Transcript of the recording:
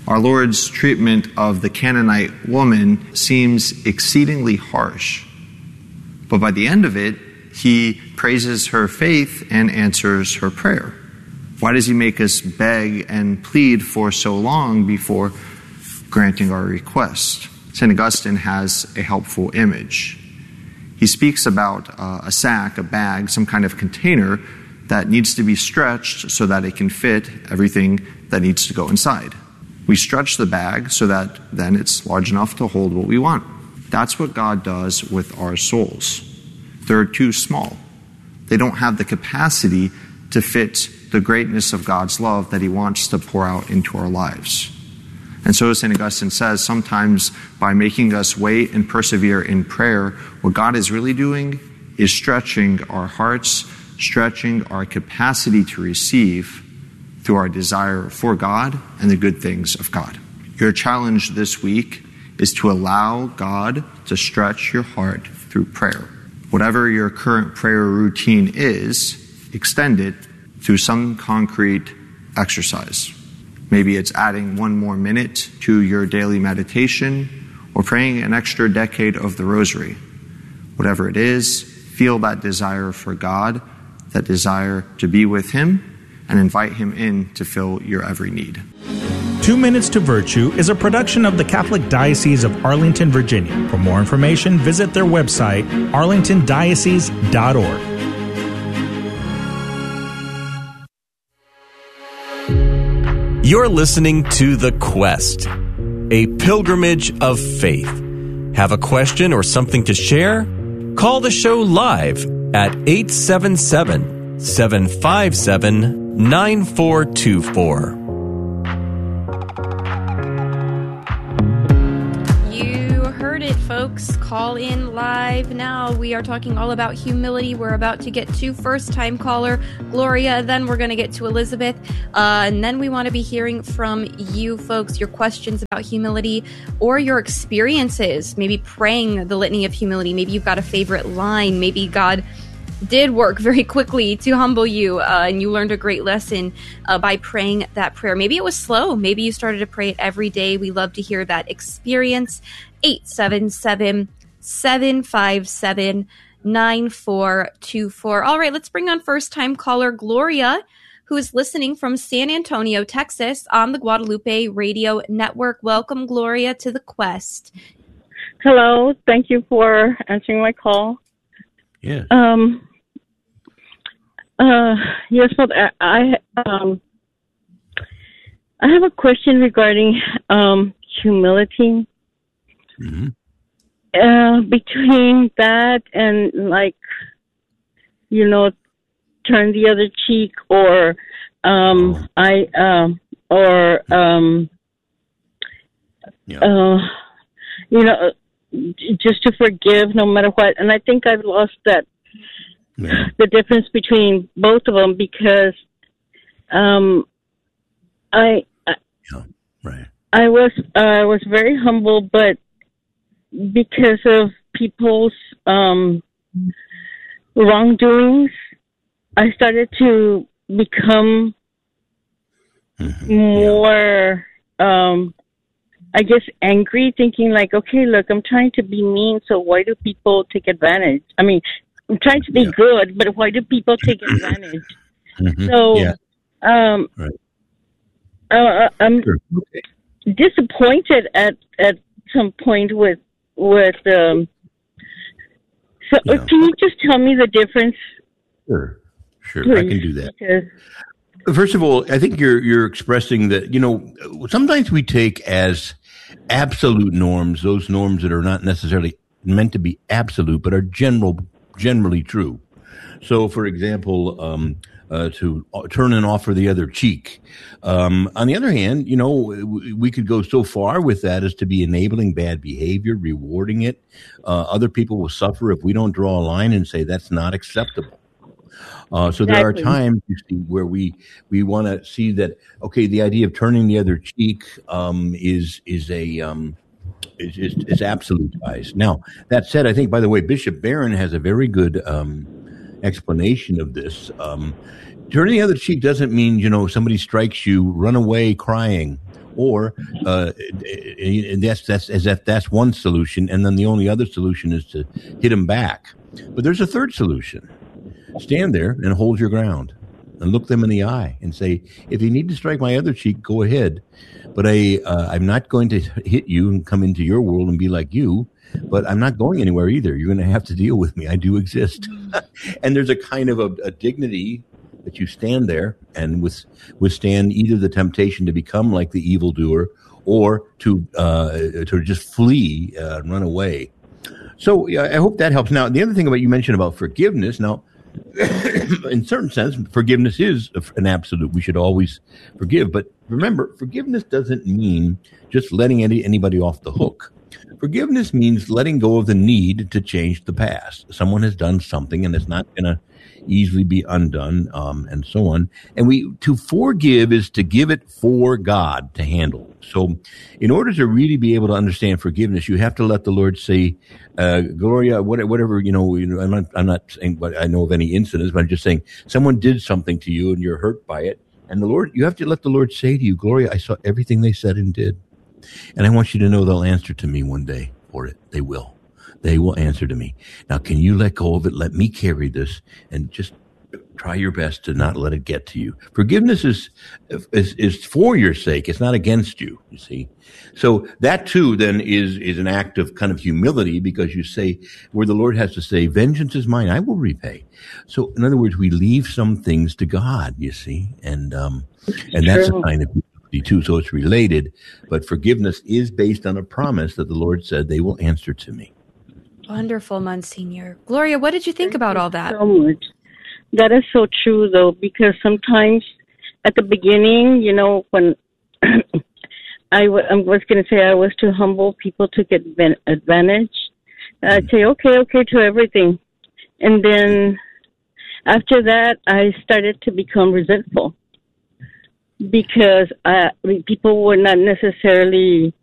Our Lord's treatment of the Canaanite woman seems exceedingly harsh, but by the end of it, he praises her faith and answers her prayer. Why does he make us beg and plead for so long before granting our request? St. Augustine has a helpful image. He speaks about a sack, a bag, some kind of container that needs to be stretched so that it can fit everything that needs to go inside. We stretch the bag so that then it's large enough to hold what we want. That's what God does with our souls. They're too small. They don't have the capacity to fit the greatness of God's love that he wants to pour out into our lives. And so, as St. Augustine says, sometimes by making us wait and persevere in prayer, what God is really doing is stretching our hearts, stretching our capacity to receive through our desire for God and the good things of God. Your challenge this week is to allow God to stretch your heart through prayer. Whatever your current prayer routine is, extend it through some concrete exercise. Maybe it's adding 1 more minute to your daily meditation or praying an extra decade of the rosary. Whatever it is, feel that desire for God, that desire to be with him, and invite him in to fill your every need. 2 Minutes to Virtue is a production of the Catholic Diocese of Arlington, Virginia. For more information, visit their website, arlingtondiocese.org. You're listening to The Quest, a pilgrimage of faith. Have a question or something to share? Call the show live at 877-757-9424. Folks, call in live now. We are talking all about humility. We're about to get to first-time caller Gloria, then we're going to get to Elizabeth, and then we want to be hearing from you folks, your questions about humility or your experiences, maybe praying the litany of humility. Maybe you've got a favorite line. Maybe God did work very quickly to humble you, and you learned a great lesson by praying that prayer. Maybe it was slow. Maybe you started to pray it every day. We love to hear that experience. 877-757-9424. All right, let's bring on first-time caller Gloria, who is listening from San Antonio, Texas, on the Guadalupe Radio Network. Welcome, Gloria, to The Quest. Hello. Thank you for answering my call. Yeah. Yes, but I have a question regarding humility. Mm-hmm. Between that and turn the other cheek, or just to forgive no matter what. And I think I've lost that, the difference between both of them, because I was very humble, but because of people's wrongdoings, I started to become more, angry, thinking okay, look, I'm trying to be mean, so why do people take advantage? I mean, I'm trying to be good, but why do people take advantage? Mm-hmm. So, I'm disappointed at some point with can you just tell me the difference? Sure, please? I can do that. First of all, I think you're expressing that, sometimes we take as absolute norms those norms that are not necessarily meant to be absolute, but are generally true. So, for example, to turn and offer the other cheek. On the other hand, we could go so far with that as to be enabling bad behavior, rewarding it. Other people will suffer if we don't draw a line and say that's not acceptable. So there are times, you see, where we want to see that, okay, the idea of turning the other cheek is absolutized. Now, that said, I think, by the way, Bishop Barron has a very good explanation of this. Turning the other cheek doesn't mean, somebody strikes you, run away crying, or that's one solution, and then the only other solution is to hit them back. But there's a third solution. Stand there and hold your ground and look them in the eye and say, if you need to strike my other cheek, go ahead. But I'm not going to hit you and come into your world and be like you, but I'm not going anywhere either. You're going to have to deal with me. I do exist. And there's a kind of a dignity that you stand there and withstand either the temptation to become like the evildoer or to just flee and run away. So I hope that helps. Now, the other thing you mentioned about forgiveness, now, in certain sense, forgiveness is an absolute. We should always forgive. But remember, forgiveness doesn't mean just letting anybody off the hook. Forgiveness means letting go of the need to change the past. Someone has done something and it's not going to easily be undone, and so on. And to forgive is to give it for God to handle. So in order to really be able to understand forgiveness, you have to let the Lord say, Gloria, whatever, I'm not saying what I know of any incidents, but I'm just saying someone did something to you and you're hurt by it. And you have to let the Lord say to you, Gloria, I saw everything they said and did. And I want you to know they'll answer to me one day for it. They will. They will answer to me. Now, can you let go of it? Let me carry this and just try your best to not let it get to you. Forgiveness is for your sake. It's not against you, you see. So that too then is an act of kind of humility, because you say, where the Lord has to say, vengeance is mine, I will repay. So in other words, we leave some things to God, you see, and that's a kind of humility too. So it's related, but forgiveness is based on a promise that the Lord said they will answer to me. Wonderful, Monsignor. Gloria, what did you think about all that? So much. That is so true, though, because sometimes at the beginning, when I was going to say I was too humble, people took advantage. I'd say, okay to everything. And then after that, I started to become resentful because people were not necessarily